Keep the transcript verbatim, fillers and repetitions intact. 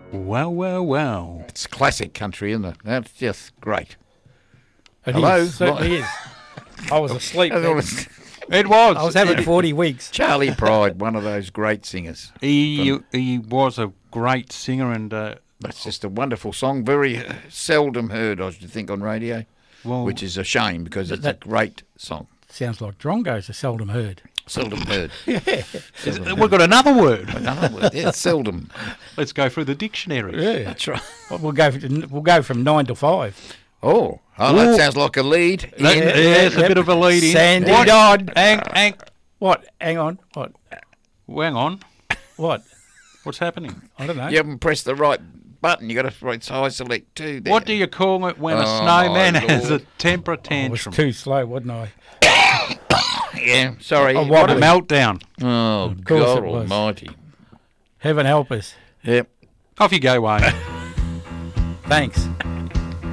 Well, well, well. It's classic country, isn't it? That's just great. It Hello? is, certainly is. I was asleep. That's then. all it's- It was. I was having forty weeks. Charlie Pride, one of those great singers. He he was a great singer, and uh, That's just a wonderful song. Very uh, seldom heard, I should think, on radio, well, which is a shame because it's that- a great song. Sounds like Drongos are seldom heard. Seldom heard. Yeah. Seldom we've got another word. heard. Another word. Yeah, seldom. Let's go through the dictionary. Yeah. That's right. Well, We'll go. We'll go from nine to five. Oh, oh Ooh. that sounds like a lead. That- in. yeah, it's a Yep. bit of a lead in. Sandy What? died. Hang, hang, What? Hang on. What? hang on. What? What's happening? I don't know. You haven't pressed the right button. You got to press high select two. There. What do you call it when a Oh, snowman my has a Lord. temper I was tantrum? too slow, wasn't I? Yeah, sorry. Oh, What a wobbly. meltdown. Oh, course God it was. almighty. Heaven help us. Yep. Off you go, Wayne. Thanks.